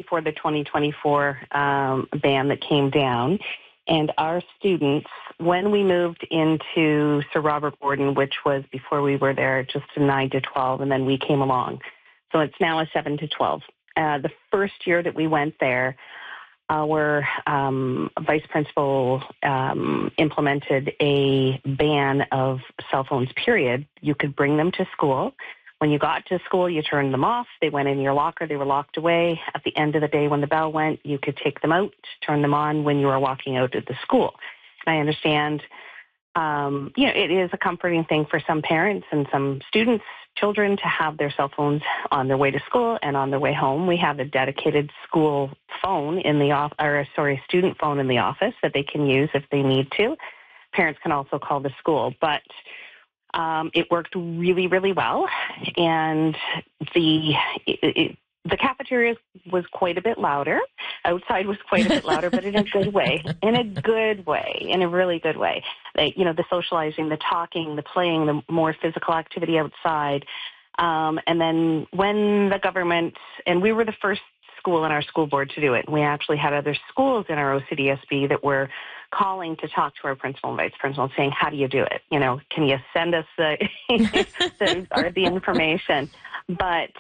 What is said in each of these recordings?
before the 2024 ban that came down. And our students, when we moved into Sir Robert Borden, which was before we were there, just a 9 to 12, and then we came along. So it's now a 7 to 12. The first year that we went there, our vice principal implemented a ban of cell phones, period. You could bring them to school. When you got to school, you turned them off. They went in your locker. They were locked away. At the end of the day, when the bell went, you could take them out, turn them on when you were walking out of the school. And I understand, it is a comforting thing for some parents and some students, children, to have their cell phones on their way to school and on their way home. We have a dedicated school phone in the student phone in the office that they can use if they need to. Parents can also call the school, but it worked really, really well, and the cafeteria was quite a bit louder. Outside was quite a bit louder, but in a good way, in a really good way. The socializing, the talking, the playing, the more physical activity outside. And then when the government, and we were the first school in our school board to do it. We actually had other schools in our OCDSB that were calling to talk to our principal and vice principal, saying, how do you do it? Can you send us the information? But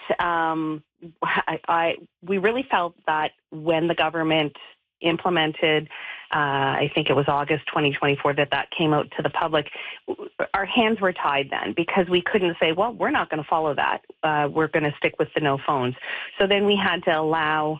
we really felt that when the government implemented, I think it was August 2024 that came out to the public, our hands were tied then, because we couldn't say, well, we're not going to follow that. We're going to stick with the no phones. So then we had to allow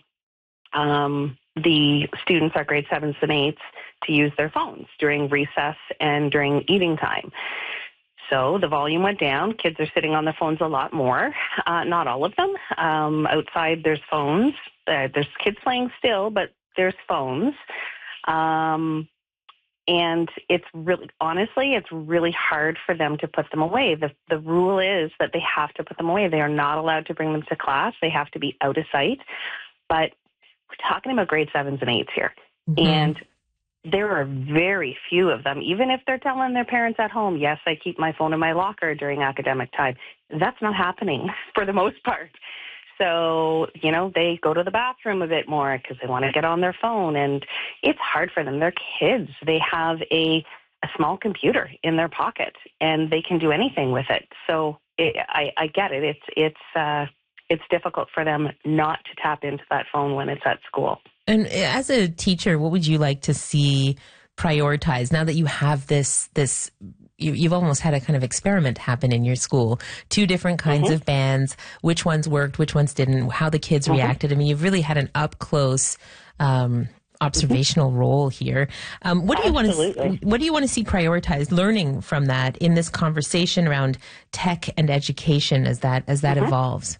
the students, our grade 7s and 8s, to use their phones during recess and during eating time. So the volume went down. Kids are sitting on their phones a lot more. Not all of them. Outside, there's phones. There's kids playing still, but there's phones. And it's really hard for them to put them away. The rule is that they have to put them away. They are not allowed to bring them to class. They have to be out of sight. But we're talking about grade 7s and 8s here. Mm-hmm. And there are very few of them, even if they're telling their parents at home, yes, I keep my phone in my locker during academic time. That's not happening for the most part. So, they go to the bathroom a bit more because they want to get on their phone, and it's hard for them. They're kids. They have a small computer in their pocket, and they can do anything with it. So I get it. It's difficult for them not to tap into that phone when it's at school. And as a teacher, what would you like to see prioritized now that you have this you've almost had a kind of experiment happen in your school, 2 different kinds of bans, which ones worked, which ones didn't, how the kids reacted. I mean, you've really had an up close observational role here. What do you want to see prioritized, learning from that in this conversation around tech and education as that evolves?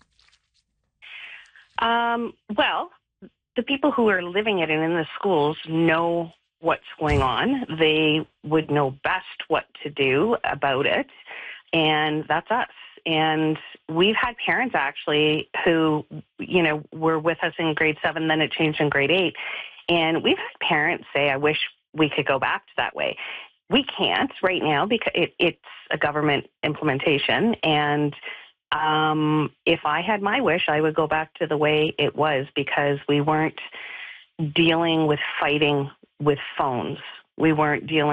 Well, the people who are living it and in the schools know what's going on. They would know best what to do about it, and that's us. And we've had parents actually who, were with us in grade 7, then it changed in grade 8, and we've had parents say, I wish we could go back to that way. We can't right now because it's a government implementation, and if I had my wish, I would go back to the way it was, because we weren't dealing with fighting with phones. We weren't dealing